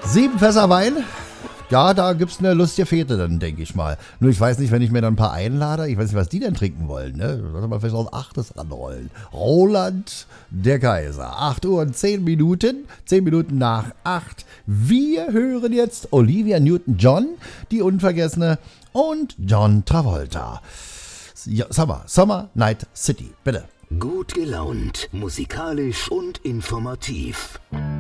7 Fässer Wein. Ja, da gibt's eine lustige Fete dann, denke ich mal. Nur ich weiß nicht, wenn ich mir dann ein paar einlade, ich weiß nicht, was die denn trinken wollen, ne? Lass mal vielleicht auf 8 ranrollen. Roland der Kaiser. 8 Uhr und 10 Minuten. 10 Minuten nach 8. Wir hören jetzt Olivia Newton-John, die Unvergessene, und John Travolta. Ja, Summer Night City, bitte. Gut gelaunt, musikalisch und informativ.